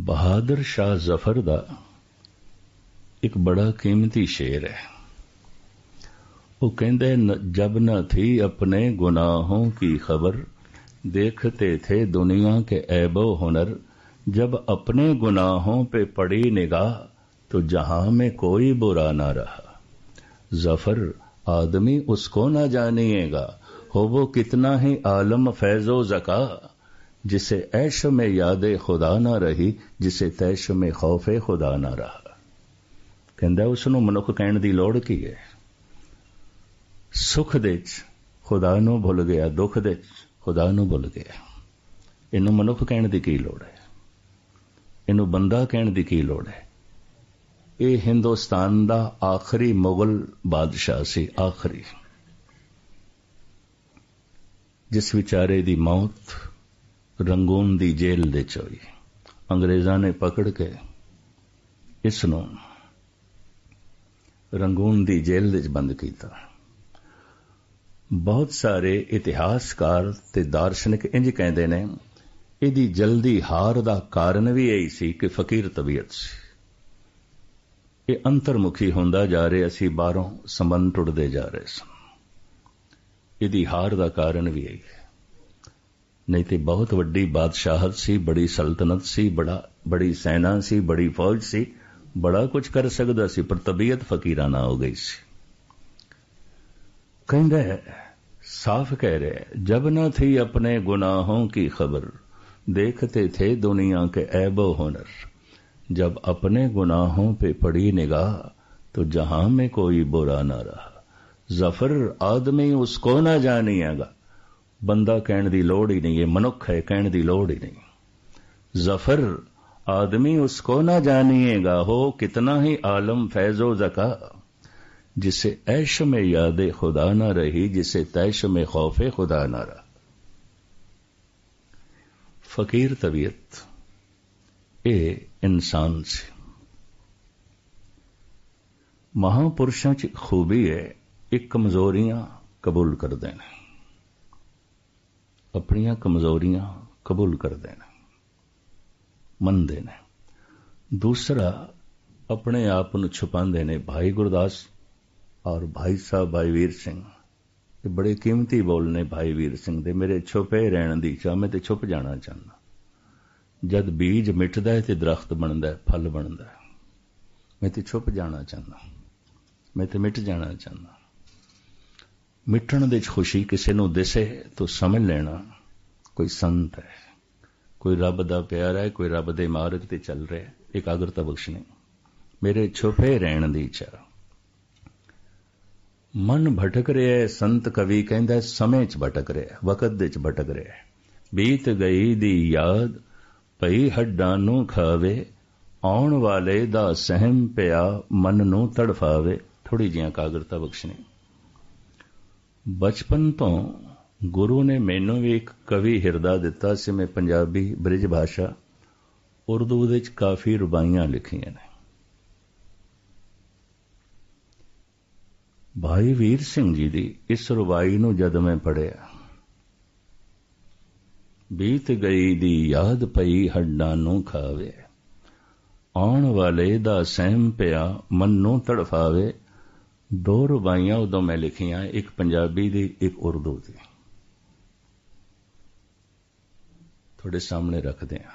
बहादुर शाह जफर दा एक बड़ा कीमती शेर है। वो कहते जब न थी अपने गुनाहों की खबर, देखते थे दुनिया के ऐबो हुनर। जब अपने गुनाहों पे पड़ी निगाह, तो जहां में कोई बुरा ना रहा। जफर आदमी उसको ना जानिएगा, हो वो कितना ही आलम फैजो जका। जिसे ऐश में यादे खुदा ना रही, जिसे तैश में खौफे खुदा ना रहा। कहता उसनों मनुख कहण दी लोड़ की है। सुख दे खुदा नू भुल गया, दुख दे खुदा नू भुल गया। इनू मनुख कहण दी की लोड़ है, इनू बंदा कहण दी की लोड़ है। ये हिंदुस्तान दा आखिरी मुगल बादशाह सी, आखिरी, जिस विचारे दी मौत रंगून दी जेल दे च होई। अंग्रेजां ने पकड़ के इसनू रंगून दी जेल दे बंद कीता। बहुत सारे इतिहासकार ते दार्शनिक इंज कहते ने, इहदी जल्दी हार दा कारण भी यही सी कि फकीर तबीयत सी। ये अंतर्मुखी होंदा जा रहा सी, बाहरों संबंध टुटदे जा रहे सन। इहदी हार दा कारण भी यही है। नहीं तो बहुत वड्डी बादशाहत सी, बड़ी सल्तनत सी, बड़ी सेना सी, बड़ी फौज सी, बड़ा कुछ कर सकदा सी, पर तबीयत फकीराना हो गई सी। कहंदा साफ कह रहे, जब न थी अपने गुनाहों की खबर, देखते थे दुनिया के ऐबो हुनर। जब अपने गुनाहों पे पड़ी निगाह, तो जहां में कोई बुरा ना रहा। जफर आदमी उसको ना जानिएगा, बंदा कहण दी लोड़ ही नहीं है, मनुख है कहण दी लोड़ ही नहीं। जफर आदमी उसको ना जानिएगा, हो कितना ही आलम फैजो जका। जिसे ऐश में यादे खुदा ना रही, जिसे तैश में खौफे खुदा ना रहा। फकीर तबीयत ए इंसान से महापुरुषों की खूबी है, एक कमजोरियां कबूल कर देना, अपनियां कमजोरियां कबूल कर देना, मन देना। दूसरा अपने आप को छुपाते ने। भाई गुरदास और भाई साहब भाई वीर सिंह, ये बड़े कीमती बोल ने भाई वीर सिंह दे। मेरे छुपे रहने दी चाह, मैं तो छुप जाना चाहना। जद बीज मिटदा है तो दरख्त बनता है, फल बनता है। मैं तो छुप जाना चाहना, मैं तो मिट जाना चाहना। मिटण दे खुशी किसी नूं दिसे तो समझ लेना कोई संत है, कोई रब दा प्यारा है, कोई रब दे मार्ग ते चल रहा है। एकाग्रता बख्शनी। मेरे छुपे रहण दी चाह। मन भटक रहा है, संत कवि कहंदा समय च भटक रहा है, वकत दे च भटक रहा है। बीत गई दी याद पई हड्डां नूं खावे, आउण वाले दा सहम पिया मन नूं तड़फावे। थोड़ी जी एकाग्रता बख्शनी। बचपन तो गुरु ने मैनू भी एक कवि हिरदा दिता सी। मैं पंजाबी ब्रिज भाषा उर्दू दे च काफी रुबाइयां लिखियां ने। भाई वीर सिंह जी दी इस रुबाई नूं जद मैं पढ़िया, बीत गई दी याद पई हड्डां नूं खावे, आउण वाले दा सहम पिया मन नूं तड़फावे। दो रुबाइयां उदों मैं लिखियां, एक पंजाबी दी एक उर्दू दी। थोड़े सामने रखते हैं।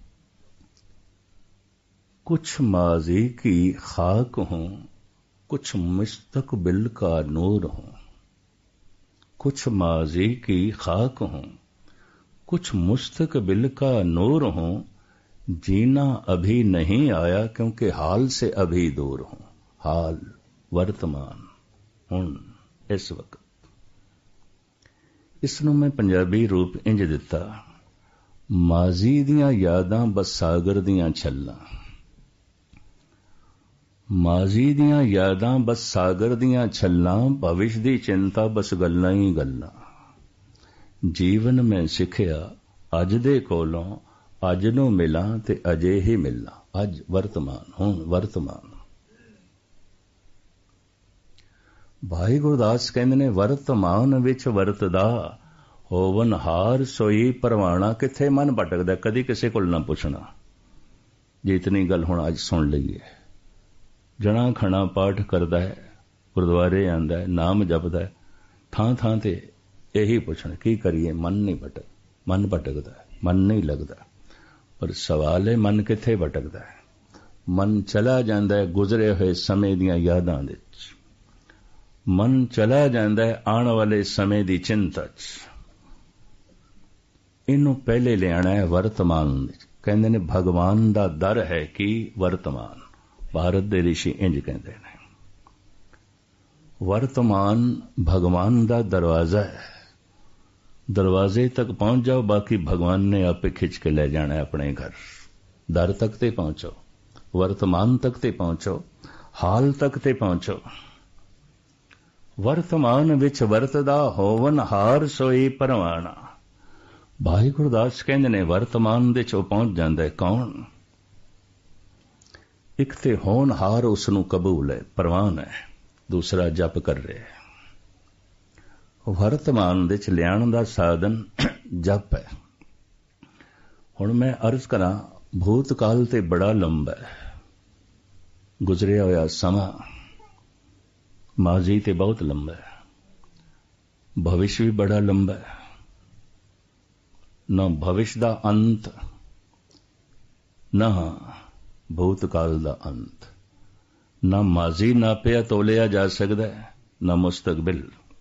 कुछ माजी की खाक हूं, कुछ मुस्तकबिल का नूर हूं। कुछ माजी की खाक हूं, कुछ मुस्तकबिल का नूर हूं। जीना अभी नहीं आया क्योंकि हाल से अभी दूर हूं। हाल वर्तमान हुण इस वक्त। इसनूं मैं पंजाबी रूप इंज दिता, माजी दियां यादां बस सागर दियां छल्लां। माजी दियां यादां बस सागर दियां छल्लां, भविष्य दी चिंता बस गल्लां ही गल्लां। जीवन में सिखिया अज दे कोलों, अज नूं मिलां ते अजे ही मिलना। अज वर्तमान हुण वर्तमान। भाई गुरदास कहंदे ने, वर्तमान विच वरतदा होवन हार सोई परवाना। किथे मन भटकदा, कदी किसे कोल ना पुछना। जे इतनी गल हुण अज सुन लईए। जना खना पाठ करदा है, गुरुद्वारे आंदा है, नाम जपदा है, थां थां ते यही पुछण की करिए, मन नहीं भटकदा है, मन नहीं लगदा। पर सवाल है मन कित्थे भटकदा है? मन चला जांदा है गुजरे हुए समय दीयां यादां दे विच, मन चला जांदा है आने वाले समय दी चिंता च। इनू पहले लियाना है वर्तमान। कहंदे ने भगवान दा दर है कि वर्तमान। भारत दे ऋषि इंज कहंदे ने वर्तमान भगवान दा दरवाजा है। दरवाजे तक पहुंच जाओ, बाकी भगवान ने आपे खिंच के ले जाना है अपने घर। दर तक ते पहुंचो, वर्तमान तक ते पहुंचो, हाल तक ते पहुंचो। वर्तमान विच वरतदा होवन हार सोई परवाना। भाई गुरदास कहंदे ने वर्तमान दे चो पहुंच जांदा है कौन? एक ते होनहार उसनू कबूल है, परवान है, दूसरा जप कर रहे है। वर्तमान दे च लियाण दा साधन जप है। हुण मैं अर्ज करा, भूतकाल ते बड़ा लंबा है, गुजरिया होया समा माजी ते बहुत लंबा है, भविष्य भी बड़ा लंबा है। न भविष्य दा अंत, न भूतकाल दा अंत, न माजी नापिया तोलिया जा सकदा है, न मुस्तकबिल।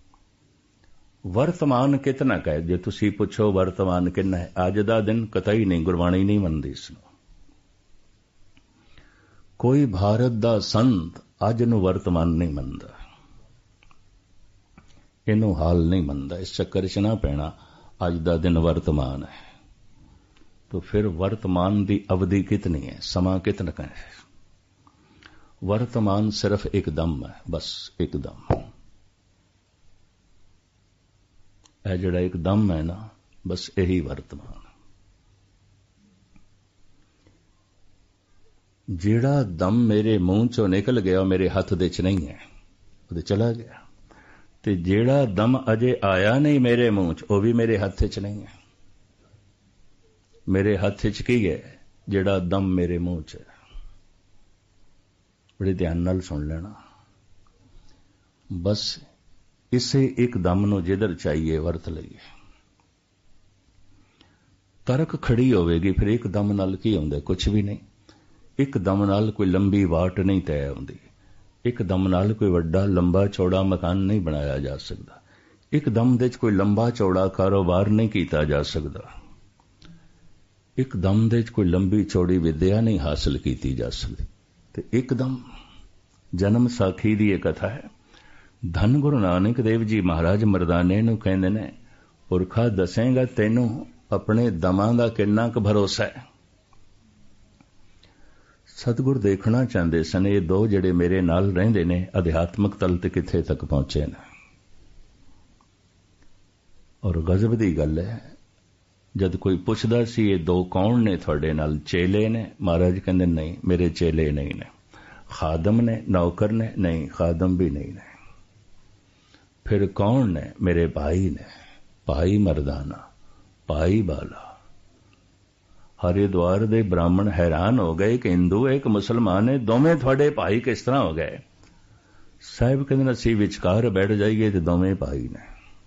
वर्तमान कितना कहे? जे तुसी पुछो वर्तमान कितना है, अज दा दिन कतई नहीं, गुरबाणी नहीं मनदी इसनूं। कोई भारत दा संत अज नूं वर्तमान नहीं मनदा, इनू हाल नहीं मनदा। इस चक्कर च ना पैना, अज दा दिन वर्तमान है। तो फिर वर्तमान दी अवधि कितनी है, समा कितना का है? वर्तमान सिर्फ एक दम है, बस एक दम। यह जड़ा एक दम है ना, बस यही वर्तमान। जेड़ा दम मेरे मुंह चो निकल गया मेरे हथ दे च नहीं है, वो चला गया। ते जेड़ा दम अजे आया नहीं मेरे मुंह च, वो भी मेरे हथ च नहीं है। मेरे हथ च की है? जेड़ा दम मेरे मुंह च है। बड़े ध्यान नाल सुन लेना। बस इसे एक दम नूं जिधर चाहिए वरत लईए। तरक खड़ी होवेगी, फिर एक दम नाल की हुंदा? कुछ भी नहीं। एक दम नाल कोई लंबी वाट नहीं तय होंदी। एक दम नाल कोई वड्डा लंबा चौड़ा मकान नहीं बनाया जा सकता। एक दम दे कोई लंबा चौड़ा कारोबार नहीं किया जा सकता। एक दम दे कोई लंबी चौड़ी विद्या नहीं हासिल की जा सकती। तो एकदम जन्म साखी दी एक कथा है। धन गुरु नानक देव जी महाराज मरदाने नूं कहंदे ने, पुरखा दसेगा तैनूं अपने दमां दा किन्ना क भरोसा है। सतगुर देखना चाहते सन ये दो जड़े मेरे नाल रहिंदे ने अध्यात्मक तल ते किथे तक पहुंचे ने। और गजब दी गल है, जद कोई पुछदा सी ये दो कौन ने तुहाडे नाल? चेले ने? महाराज कहंदे नहीं, मेरे चेले नहीं ने। खादम ने? नौकर ने? नहीं, खादम भी नहीं ने। फिर कौन ने? मेरे भाई ने। भाई मरदाना, भाई बाला। हरिद्वार दे ब्राह्मण हैरान हो गए कि हिंदू एक मुसलमान है, दोवें थोड़े भाई किस तरह हो गए? साहिब कहंदे असीं विचकार बैठ जाइए ते दोवें भाई ने।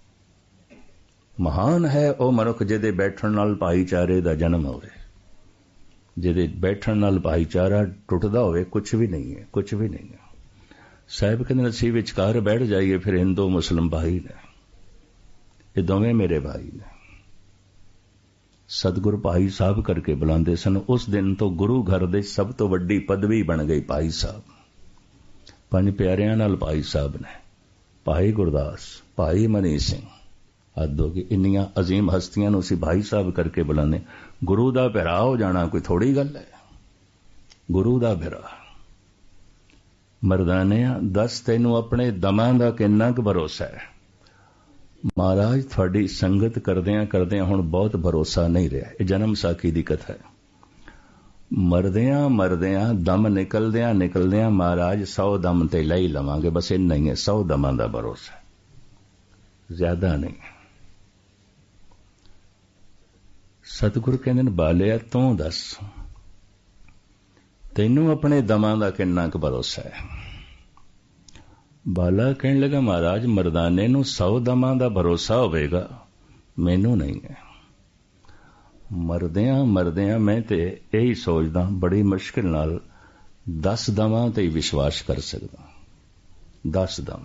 महान है वह मनुख जिहदे बैठण नाल भाईचारे दा जन्म होवे। जिहदे बैठण नाल भाईचारा टुटदा होवे कुछ भी नहीं है, कुछ भी नहीं है। साहिब कहंदे असीं विचकार बैठ जाइए, फिर हिंदू मुसलम भाई ने, ये दोवें मेरे भाई ने। सतगुरु भाई साहब करके बुलाते सन। उस दिन तो गुरु घर दे सब तो वड्डी पदवी बन गई भाई साहब। पंज प्यारियां नाल भाई साहब ने, भाई गुरदास, भाई मनी सिंह, हद होगी। इन्नियां अजीम हस्तियां नूं असीं भाई साहब करके बुलाने। गुरु दा भरा हो जाना कोई थोड़ी गल है। गुरु दा भरा। मरदाने दस तैनूं अपने दमां दा किन्ना क भरोसा है? महाराज थोड़ी संगत करदियां करदियां हुण बहुत भरोसा नहीं रहा। यह जन्म साखी दी कथा है। मरदियां मरदियां दम निकलदियां निकलदियां महाराज 100 दम ते ले ही लवांगे, बस इन्ना ही है। 100 दमां दा भरोसा, ज्यादा नहीं। सतगुरु कहंदे ने बालिया तू दस तैनू अपने दमां दा किन्ना क भरोसा है? बाला कहन लगा, महाराज मर्दाने नू 100 दमां दा भरोसा होवेगा, मैनू नहीं है। मरदियां मरदियां मैं ते यही सोचदा, बड़ी मुश्किल नाल 10 दमां ते ही विश्वास कर सकदा। 10 दम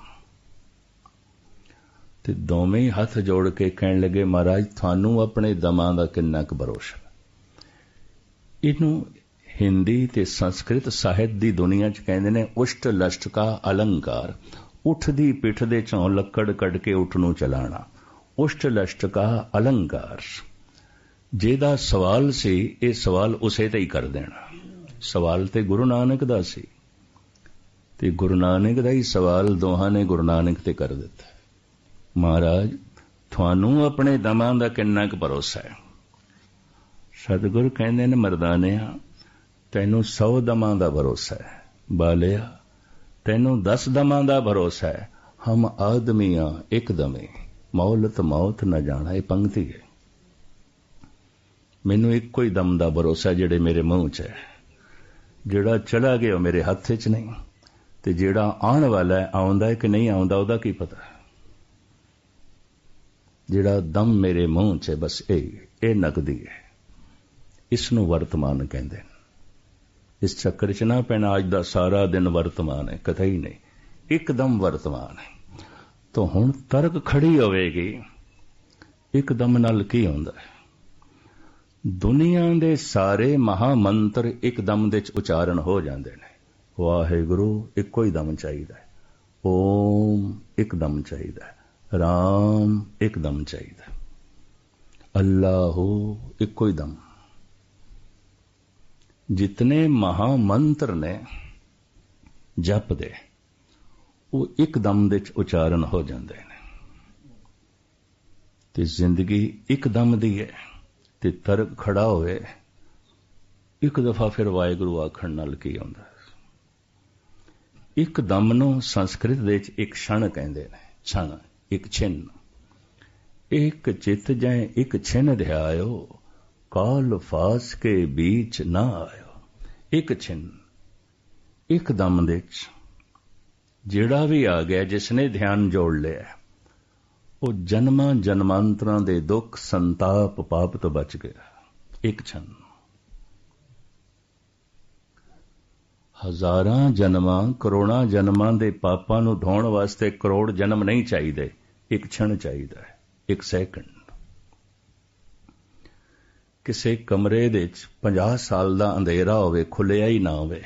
ते दोवें ही हथ जोड़ के कहन लगे, महाराज थानू अपने दमां दा किन्ना क भरोसा? इनू हिंदी ते संस्कृत साहित्य दी दुनिया च कहंदे ने उष्ट लष्ट का अलंकार। उठ दी पिठ दे चों लक्कड़ कड़ के उठ नू चलाना, उष्ट लष्ट का अलंकार। जेदा सवाल सी ये सवाल उसे ते ही कर देना। सवाल ते गुरु नानक दा सी ते गुरु नानक दा ही सवाल दोहां ने गुरु नानक ते कर दिता। महाराज थानू अपने दमां दा किन्ना क भरोसा है? सतगुरु कहंदे ने, मर्दानिया तैनू 100 दमां दा भरोसा है, बालिया तैनू 10 दमां दा भरोसा है। हम आदमियां एक दमे मौलत मौत न जाना। ये पंक्ति है। मैनू इक्को ही दम दा भरोसा जिहड़े मेरे मुंह च है। जिहड़ा चला गया मेरे हथ च नहीं, ते जिहड़ा आने वाला है आउंदा है कि नहीं आउंदा ओहदा की पता। जिहड़ा दम मेरे मुंह च है बस ये नकदी है। इसनू वर्तमान कहंदे ने। इस चक्कर च ना पैना अज दा सारा दिन वर्तमान है, कतई नहीं, एकदम वर्तमान है। तो हुण तर्क खड़ी होवेगी, एकदम नाल की हुंदा है? दुनिया दे सारे महामंत्र एकदम दे उचारण हो जाते हैं। वाहिगुरु इक्को ही दम चाहिए, ओम एकदम चाहिए, राम एकदम चाहिए, अल्लाहू इक्को ही दम। जितने महामंत्र ने जप दे वो एकदम दे उचारण हो जाते हैं। ते जिंदगी एकदम दी है ते तर्क खड़ा होवे एक दफा फिर वाहिगुरु आखण नाल की आउंदा। एक दम नूं संस्कृत दे विच एक क्षण कहंदे ने। क्षण एक छिन्न। एक चित जै एक छिन्न ध्यायो, काल फास के बीच ना आयो। एक छिन्न एक दम दे विच जिहड़ा भी आ गया, जिसने ध्यान जोड़ लिया, वो जन्मां जन्मांतरां दे दुख संताप पाप तो बच गया। एक क्षण। हजारां जन्मां करोड़ां जन्मां दे पापां नूं धोण वास्ते करोड़ जन्म नहीं चाहिए, एक क्षण चाहिए, एक सैकंड। किसी कमरे दे 50 साल दा अंधेरा होवे, खुलिया ही ना होवे,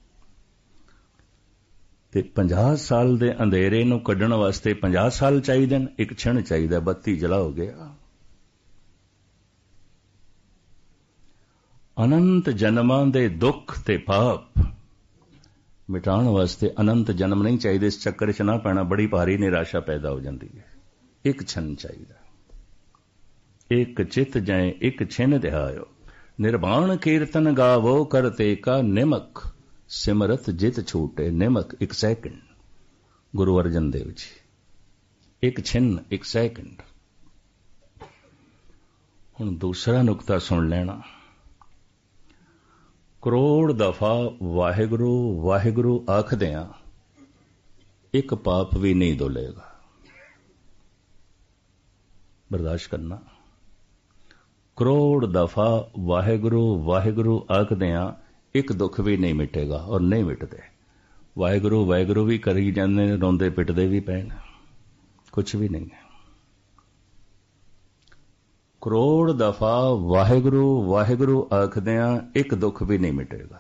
ते 50 साल दे अंधेरे नूं कड्ढण वास्ते 50 साल चाहिए, एक क्षण चाहिए, बत्ती जला हो गया। अनंत जन्मां दे दुख ते पाप मिटाण वास्ते अनंत जन्म नहीं चाहिए। इस चक्कर च ना पैना, बड़ी भारी निराशा पैदा हो जाती है। एक क्षण चाहिए। एक चित जाए एक छिन ध्यायो, निर्वाण कीर्तन गावो करते का निमक, सिमरत जित छूटे निमक। एक सैकंड। गुरु अर्जन देव जी, एक छिन्न एक सैकंड। हुण दूसरा नुकता सुन लेना। करोड़ दफा वाहिगुरु वाहिगुरु आखदियां एक पाप भी नहीं धुलेगा। बर्दाश्त करना। करोड़ दफा वाहिगुरु वाहिगुरु आखदियां एक दुख भी नहीं मिटेगा, और नहीं मिटते। वाहिगुरु वाहिगुरु भी करी जाते, रोंदे पिटदे भी पैन, कुछ भी नहीं है। करोड़ दफा वाहिगुरु वाहिगुरु आखदियां एक दुख भी नहीं मिटेगा।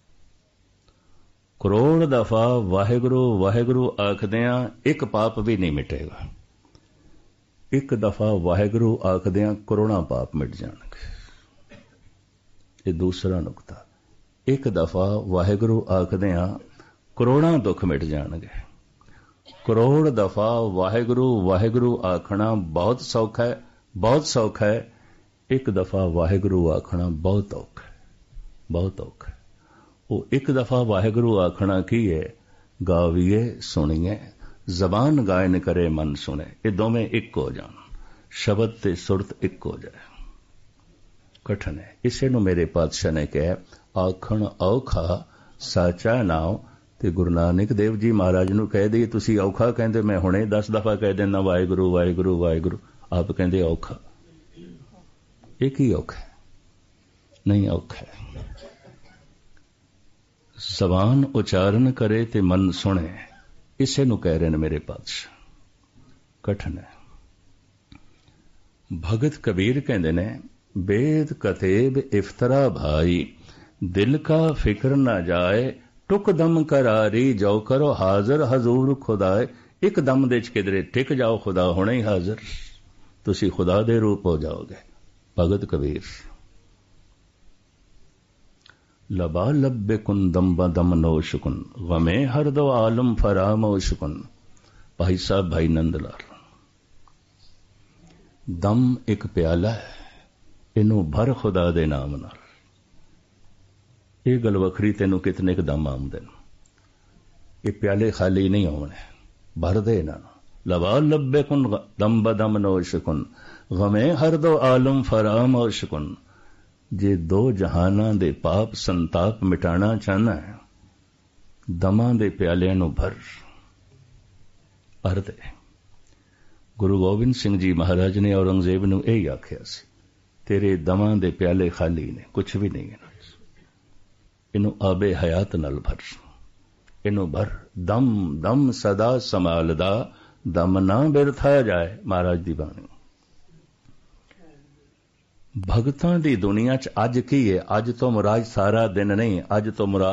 करोड़ दफा वाहिगुरु वाहिगुरु आखदियां एक पाप भी नहीं मिटेगा। एक दफा वाहिगुरु आखदियां करोड़ां पाप मिट जाणगे। ये दूसरा नुकता। एक दफा वाहिगुरु आखदियां करोड़ां दुख मिट जाणगे। करोड़ दफा वाहिगुरु वाहिगुरु आखना बहुत सौखा है, बहुत सौखा है। एक दफा वाहिगुरु आखना बहुत औखा है, बहुत औखा है। वो एक दफा वाहिगुरु आखना की है, गावीए सुनिए, जबान गायन करे मन सुने। ये दोवें एक हो जान, शब्द ते सुरत एक हो जाए, कठिन है। इसे नु मेरे पातशाह ने कहा, आखण औखा ਸਾਚਾ ਨਾਮ। ਤੇ ਗੁਰੂ ਨਾਨਕ ਦੇਵ ਜੀ ਮਹਾਰਾਜ ਨੂੰ ਕਹਿ ਦਈਏ ਤੁਸੀਂ ਔਖਾ, ਕਹਿੰਦੇ ਮੈਂ ਹੁਣੇ 10 ਦਫਾ ਕਹਿ ਦਿੰਦਾ ਵਾਹਿਗੁਰੂ ਵਾਹਿਗੁਰੂ ਵਾਹਿਗੁਰੂ। ਆਪ ਕਹਿੰਦੇ ਔਖਾ। ਇਹ ਕੀ ਔਖਾ? ਨਹੀਂ ਔਖਾ। ਜ਼ਬਾਨ ਉਚਾਰਨ ਕਰੇ ਤੇ ਮਨ ਸੁਣੇ, ਇਸੇ ਨੂੰ ਕਹਿ ਰਹੇ ਨੇ ਮੇਰੇ ਪਾਤਸ਼ਾਹ। ਕਠਨ ਹੈ। ਭਗਤ ਕਬੀਰ ਕਹਿੰਦੇ ਨੇ बेद कतेब इफ्तरा भाई, दिल का फिक्र न जाए, टुक दम करारी जो करो हाजिर हजूर खुदाए। एक दम दे किधरे टिक जाओ, खुदा होने ही हाजिर, तुसी खुदा दे रूप हो जाओगे। भगत कबीर। लबा लब्बे कुन दम बदम नोशकुन, गमे हर दो आलम फरामोशकुन। भाई साहब भाई नंदलाल। दम एक प्याला है, इनू भर खुदा दे नाम नाल। ये गल वखरी, तेनू कितने क दम आउंदे ने, ये प्याले खाली नहीं होने, भर दे ना। लवा लब्बे कुन दम बदम नोशकुन, गमे हर दो आलम फरामोशकुन। जे दो जहाना दे पाप संताप मिटाना चाहना है, दमा दे प्यालियां नू भर दे। गुरु गोबिंद सिंह जी महाराज ने औरंगजेब नू यही आख्या सी, तेरे दमां दे प्याले खाली ने, कुछ भी नहीं है, इनू आबे हयात नाल भर, इनू भर। दम दम सदा संभालदा, दम ना बिरथा जाए। महाराज दी बाणी। भगतां दी दुनिया च अज की है? अज तो मुराद सारा दिन नहीं, अज तो मुराद